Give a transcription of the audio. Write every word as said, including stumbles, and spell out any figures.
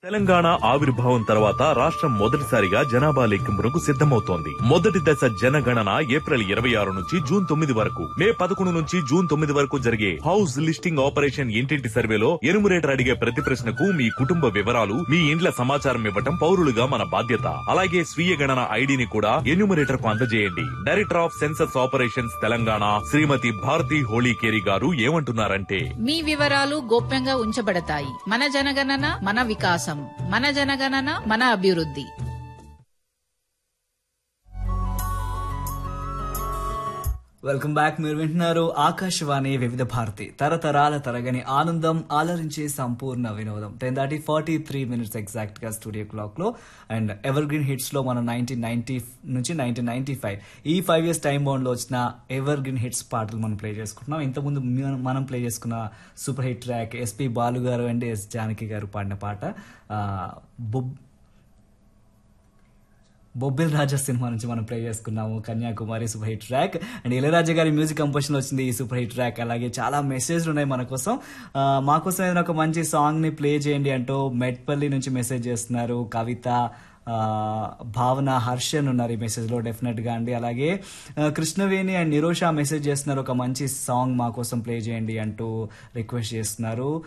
తెలంగాణ ఆవిర్భావం తర్వాత రాష్ట్రం మొదటిసారిగా జనాభా లెక్కింపునకు సిద్ధమవుతోంది. మొదటి దశ జనగణన ఏప్రిల్ ఇరవై ఆరు నుంచి జూన్ తొమ్మిది వరకు, మే పదకొండు నుంచి జూన్ తొమ్మిది వరకు జరిగే హౌస్ లిస్టింగ్ ఆపరేషన్ ఇంటింటి సర్వేలో ఎనుమరేటర్ అడిగే ప్రతి ప్రశ్నకు మీ కుటుంబ వివరాలు, మీ ఇండ్ల సమాచారం ఇవ్వటం పౌరులుగా మన బాధ్యత. అలాగే స్వీయ గణన ఐడిని కూడా ఎన్యూమరేటర్ కు అందజేయండి. Director of census operations Telangana శ్రీమతి భారతి హోళీకేరి గారు ఏమంటున్నారంటే, మీ వివరాలు గోప్యంగా ఉంచబడతాయి. మన జనగణన మన వికాసం, మన జనగణన మన అభివృద్ధి. Welcome back. మీరు వింటున్నారు ఆకాశవాణి వివిధ భారతి, తరతరాల తరగని ఆనందం, ఆలరించే సంపూర్ణ వినోదం. టెన్ దాటి ఫార్టీ త్రీ మినిట్స్ ఎగ్జాక్ట్ గా స్టూడియో క్లాక్ లో. అండ్ ఎవర్ గ్రీన్ హిట్స్ లో మనం నైన్టీన్ నైన్టీ నుంచి నైన్టీన్ నైన్టీ ఫైవ్ ఈ ఫైవ్ ఇయర్స్ టైం బౌండ్ లో వచ్చిన ఎవర్ గ్రీన్ హిట్స్ పాటలు మనం ప్లే చేసుకుంటున్నాం. ఇంతకుముందు మనం ప్లే చేసుకున్న super hit track SP Balu గారు అండ్ ఎస్ జానకి గారు పాడిన పాట బొబ్ బొబ్బిల్ రాజా సినిమా నుంచి మనం ప్లే చేసుకున్నాము. Kanyakumari super hit track. And Ilaiyaraaja గారి మ్యూజిక్ కంపోజిషన్ లో వచ్చింది ఈ సూపర్ హిట్ ట్రాక్. అలాగే చాలా మెసేజ్లు ఉన్నాయి మన కోసం. మా కోసం ఏదైనా ఒక మంచి సాంగ్ ని ప్లే చేయండి అంటూ మెట్పల్లి నుంచి మెసేజ్ చేస్తున్నారు కవిత, భావన, హర్షన్ ఉన్నారు ఈ మెసేజ్ లో. డెఫినెట్ గా అండి. అలాగే కృష్ణవేణి అండ్ నిరోష మెసేజ్ చేస్తున్నారు, ఒక మంచి సాంగ్ మా కోసం ప్లే చేయండి అంటూ రిక్వెస్ట్ చేస్తున్నారు.